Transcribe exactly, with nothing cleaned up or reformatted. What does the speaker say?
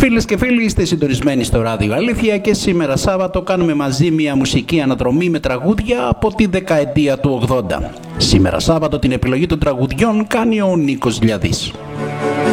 Φίλες και φίλοι, είστε συντονισμένοι στο Ράδιο Αλήθεια και σήμερα Σάββατο κάνουμε μαζί μια μουσική αναδρομή με τραγούδια από τη δεκαετία του ογδόντα. Σήμερα Σάββατο την επιλογή των τραγουδιών κάνει ο Νίκος Λιαδής.